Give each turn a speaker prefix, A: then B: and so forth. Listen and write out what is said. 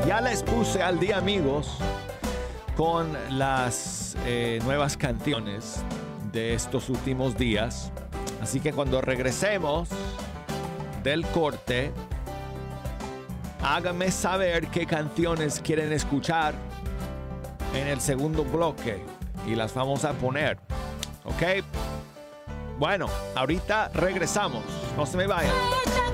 A: Ya les puse al día, amigos, con las nuevas canciones de estos últimos días. Así que cuando regresemos del corte, háganme saber qué canciones quieren escuchar en el segundo bloque y las vamos a poner, ¿ok? Bueno, ahorita regresamos, no se me vayan.